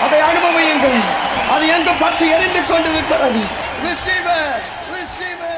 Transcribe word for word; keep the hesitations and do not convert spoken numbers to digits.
அதை அனுபவியுங்கள். அது எங்கு பற்றி எரிந்து கொண்டிருக்கிறது. Receive it. Receive it.